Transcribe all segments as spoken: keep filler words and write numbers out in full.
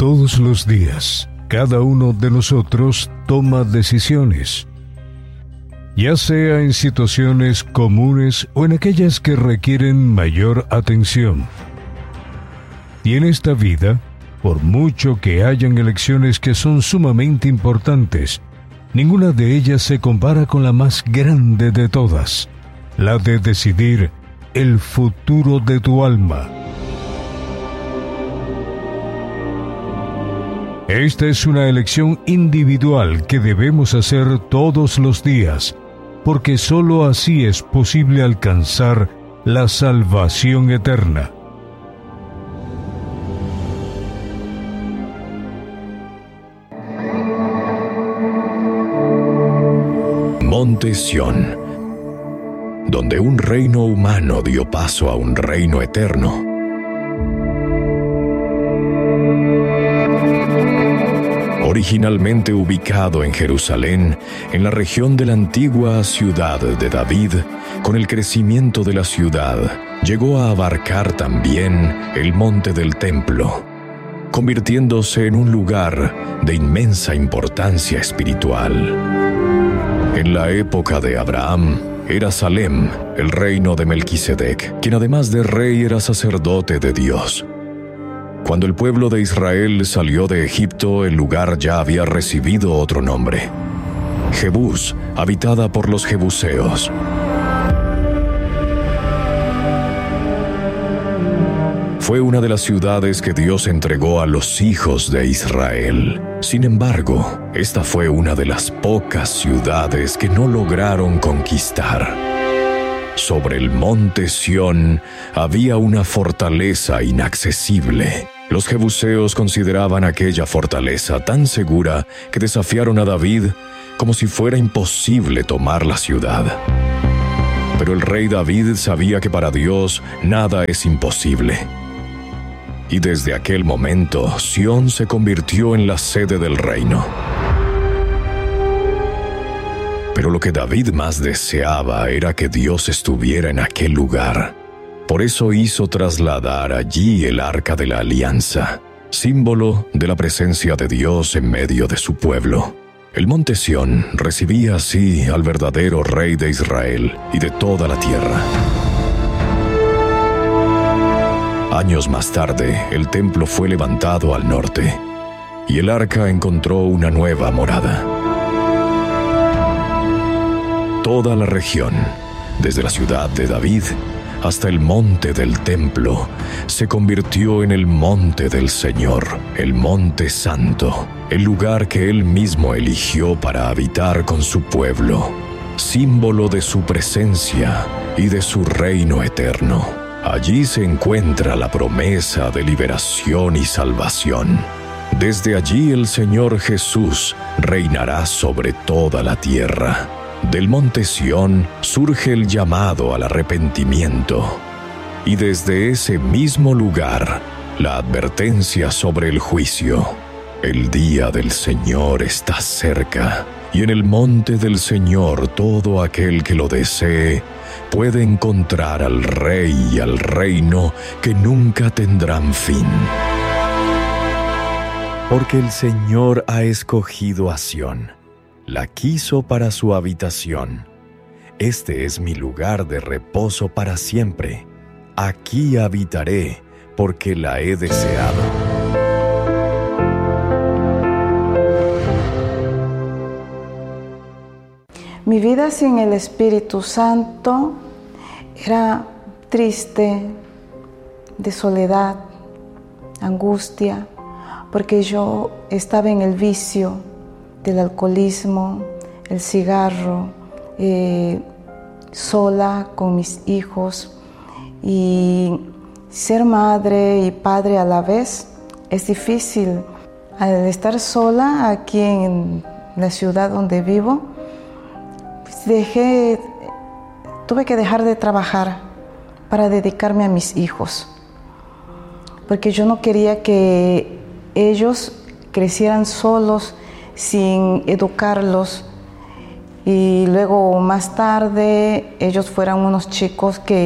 Todos los días, cada uno de nosotros toma decisiones, ya sea en situaciones comunes o en aquellas que requieren mayor atención. Y en esta vida, por mucho que hayan elecciones que son sumamente importantes, ninguna de ellas se compara con la más grande de todas, la de decidir el futuro de tu alma. Esta es una elección individual que debemos hacer todos los días, porque sólo así es posible alcanzar la salvación eterna. Monte Sión, donde un reino humano dio paso a un reino eterno. Originalmente ubicado en Jerusalén, en la región de la antigua ciudad de David, con el crecimiento de la ciudad, llegó a abarcar también el monte del templo, convirtiéndose en un lugar de inmensa importancia espiritual. En la época de Abraham, era Salem, el reino de Melquisedec, quien además de rey era sacerdote de Dios. Cuando el pueblo de Israel salió de Egipto, el lugar ya había recibido otro nombre: Jebús, habitada por los jebuseos. Fue una de las ciudades que Dios entregó a los hijos de Israel. Sin embargo, esta fue una de las pocas ciudades que no lograron conquistar. Sobre el monte Sión había una fortaleza inaccesible. Los jebuseos consideraban aquella fortaleza tan segura que desafiaron a David como si fuera imposible tomar la ciudad. Pero el rey David sabía que para Dios nada es imposible. Y desde aquel momento, Sión se convirtió en la sede del reino. Pero lo que David más deseaba era que Dios estuviera en aquel lugar. Por eso hizo trasladar allí el Arca de la Alianza, símbolo de la presencia de Dios en medio de su pueblo. El monte Sión recibía así al verdadero Rey de Israel y de toda la tierra. Años más tarde, el templo fue levantado al norte, y el arca encontró una nueva morada. Toda la región, desde la ciudad de David hasta el monte del templo, se convirtió en el monte del Señor, el monte santo, el lugar que Él mismo eligió para habitar con su pueblo, símbolo de su presencia y de su reino eterno. Allí se encuentra la promesa de liberación y salvación. Desde allí el Señor Jesús reinará sobre toda la tierra. Del monte Sión surge el llamado al arrepentimiento, y desde ese mismo lugar, la advertencia sobre el juicio. El día del Señor está cerca, y en el monte del Señor todo aquel que lo desee puede encontrar al Rey y al reino que nunca tendrán fin. Porque el Señor ha escogido a Sión, la quiso para su habitación. Este es mi lugar de reposo para siempre. Aquí habitaré, porque la he deseado. Mi vida sin el Espíritu Santo era triste, de soledad, angustia, porque yo estaba en el vicio del alcoholismo, el cigarro, eh, sola con mis hijos, y ser madre y padre a la vez es difícil. Al estar sola aquí en la ciudad donde vivo, pues dejé, tuve que dejar de trabajar para dedicarme a mis hijos, porque yo no quería que ellos crecieran solos sin educarlos, y luego más tarde ellos fueran unos chicos que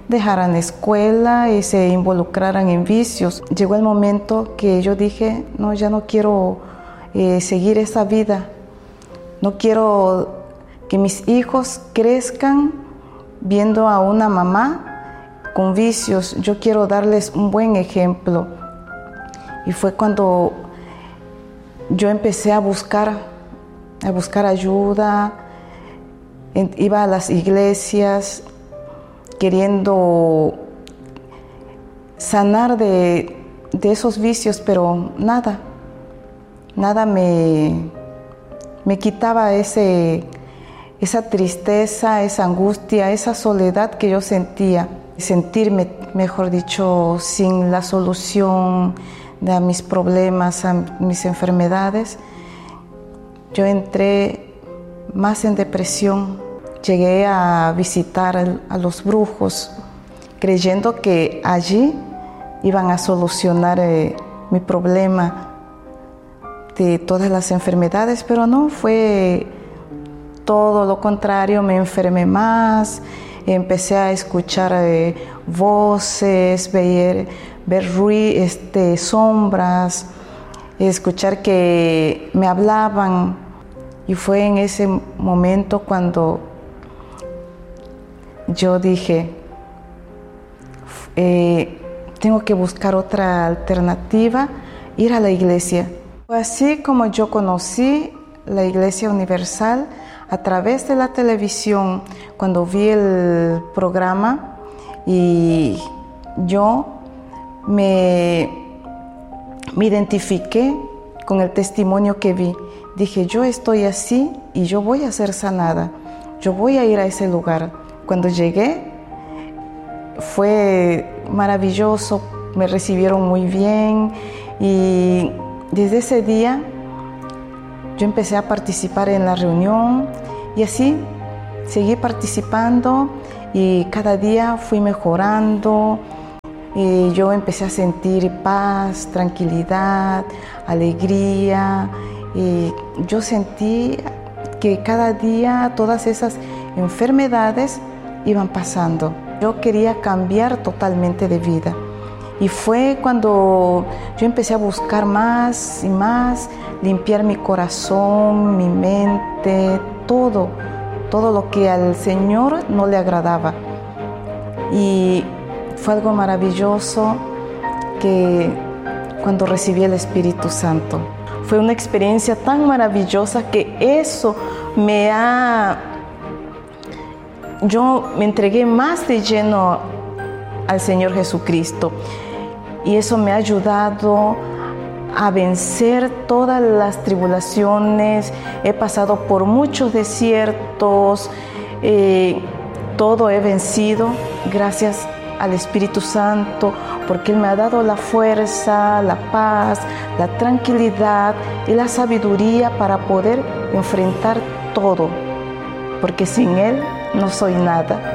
dejaran la escuela y se involucraran en vicios. Llegó el momento que yo dije, no, ya no quiero eh, seguir esa vida. No quiero que mis hijos crezcan viendo a una mamá con vicios. Yo quiero darles un buen ejemplo. Y fue cuando yo empecé a buscar, a buscar ayuda. Iba a las iglesias queriendo sanar de, de esos vicios, pero nada, nada me, me quitaba ese, esa tristeza, esa angustia, esa soledad que yo sentía. Sentirme, mejor dicho, sin la solución de mis problemas, a mis enfermedades. Yo entré más en depresión. Llegué a visitar a los brujos, creyendo que allí iban a solucionar eh, mi problema de todas las enfermedades, pero no, fue todo lo contrario. Me enfermé más, empecé a escuchar eh, voces, ver, ver ruido, este, sombras, escuchar que me hablaban, y fue en ese momento cuando yo dije, eh, tengo que buscar otra alternativa, ir a la iglesia. Fue así como yo conocí la Iglesia Universal a través de la televisión, cuando vi el programa, y yo me, me identifiqué con el testimonio que vi. Dije, yo estoy así y yo voy a ser sanada, yo voy a ir a ese lugar. Cuando llegué fue maravilloso, me recibieron muy bien, y desde ese día yo empecé a participar en la reunión, y así seguí participando, y cada día fui mejorando, y yo empecé a sentir paz, tranquilidad, alegría, y yo sentí que cada día todas esas enfermedades iban pasando. Yo quería cambiar totalmente de vida, y fue cuando yo empecé a buscar más y más, limpiar mi corazón, mi mente, todo, todo lo que al Señor no le agradaba. Y fue algo maravilloso que cuando recibí el Espíritu Santo, fue una experiencia tan maravillosa que eso me ha... Yo me entregué más de lleno al Señor Jesucristo, y eso me ha ayudado a vencer todas las tribulaciones. He pasado por muchos desiertos, eh, todo he vencido gracias al Espíritu Santo, porque Él me ha dado la fuerza, la paz, la tranquilidad y la sabiduría para poder enfrentar todo, porque sin Él no soy nada.